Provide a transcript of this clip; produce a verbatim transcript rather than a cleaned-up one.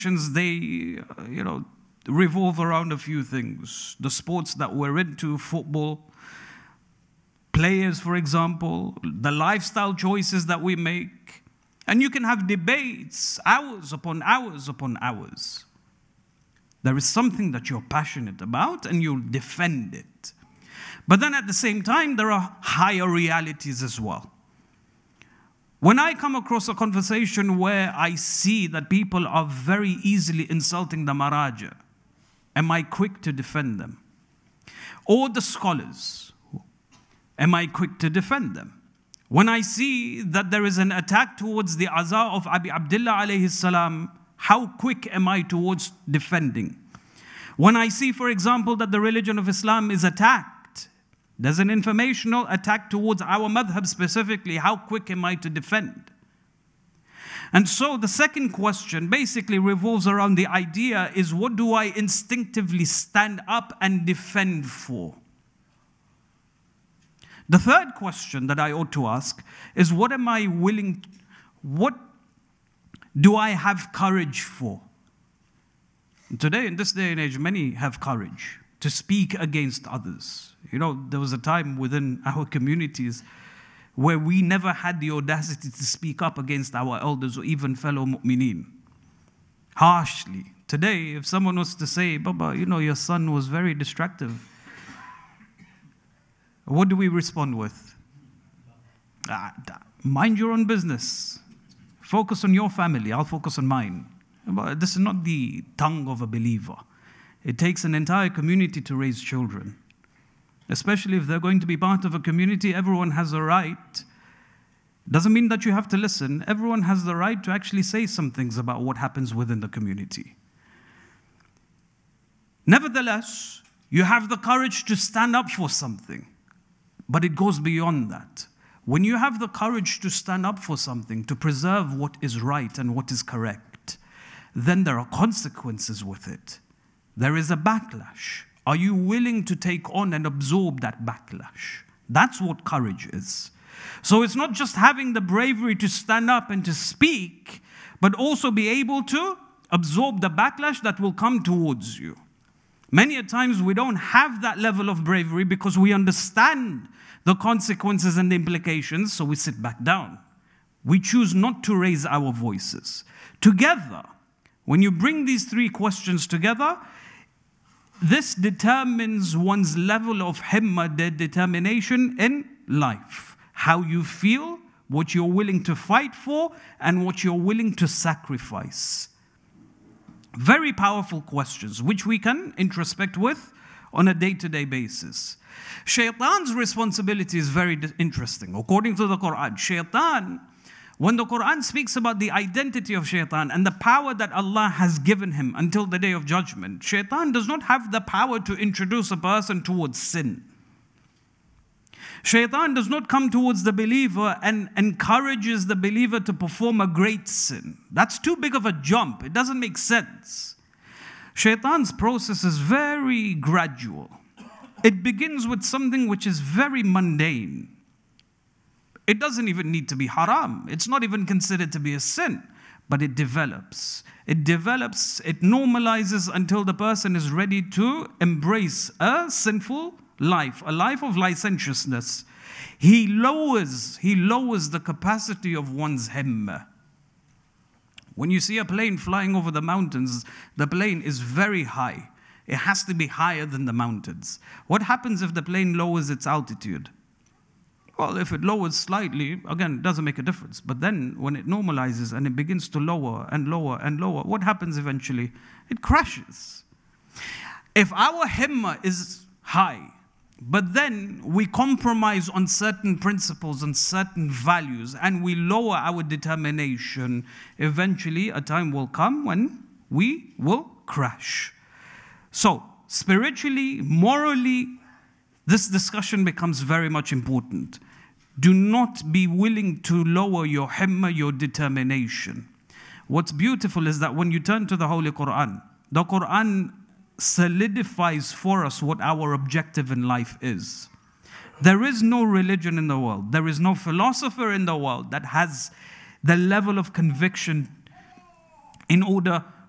they, uh, you know, revolve around a few things. The sports that we're into, football, players, for example, the lifestyle choices that we make. And you can have debates, hours upon hours upon hours. There is something that you're passionate about and you'll defend it. But then at the same time, there are higher realities as well. When I come across a conversation where I see that people are very easily insulting the Maraja, am I quick to defend them? Or the scholars, am I quick to defend them? When I see that there is an attack towards the Aza of Abi Abdullah alayhi salam, how quick am I towards defending? When I see, for example, that the religion of Islam is attacked, there's an informational attack towards our madhab specifically, how quick am I to defend? And so the second question basically revolves around the idea is, what do I instinctively stand up and defend for? The third question that I ought to ask is, what am I willing, what do I have courage for? Today, in this day and age, many have courage to speak against others. You know, there was a time within our communities where we never had the audacity to speak up against our elders or even fellow mu'mineen harshly. Today, if someone was to say, Baba, you know, your son was very distractive, what do we respond with? Ah, mind your own business. Focus on your family. I'll focus on mine. But this is not the tongue of a believer. It takes an entire community to raise children. Especially if they're going to be part of a community, everyone has a right. Doesn't mean that you have to listen. Everyone has the right to actually say some things about what happens within the community. Nevertheless, you have the courage to stand up for something. But it goes beyond that. When you have the courage to stand up for something, to preserve what is right and what is correct, then there are consequences with it. There is a backlash. Are you willing to take on and absorb that backlash? That's what courage is. So it's not just having the bravery to stand up and to speak, but also be able to absorb the backlash that will come towards you. Many a times we don't have that level of bravery because we understand the consequences and the implications, so we sit back down. We choose not to raise our voices. Together, when you bring these three questions together, this determines one's level of himmah, their determination in life. How you feel, what you're willing to fight for, and what you're willing to sacrifice. Very powerful questions, which we can introspect with on a day-to-day basis. Shaitan's responsibility is very interesting. According to the Quran, Shaitan, when the Quran speaks about the identity of Shaitan and the power that Allah has given him until the day of judgment, Shaitan does not have the power to introduce a person towards sin. Shaitan does not come towards the believer and encourages the believer to perform a great sin. That's too big of a jump. It doesn't make sense. Shaitan's process is very gradual. It begins with something which is very mundane. It doesn't even need to be haram. It's not even considered to be a sin, but it develops. It develops, it normalizes until the person is ready to embrace a sinful life, a life of licentiousness. He lowers, he lowers the capacity of one's himmah. When you see a plane flying over the mountains, the plane is very high. It has to be higher than the mountains. What happens if the plane lowers its altitude? Well, if it lowers slightly, again, it doesn't make a difference. But then when it normalizes and it begins to lower and lower and lower, what happens eventually? It crashes. If our himmah is high, but then we compromise on certain principles and certain values and we lower our determination, eventually a time will come when we will crash. So, spiritually, morally, this discussion becomes very much important. Do not be willing to lower your himmah, your determination. What's beautiful is that when you turn to the Holy Quran, the Quran solidifies for us what our objective in life is. There is no religion in the world, there is no philosopher in the world that has the level of conviction in order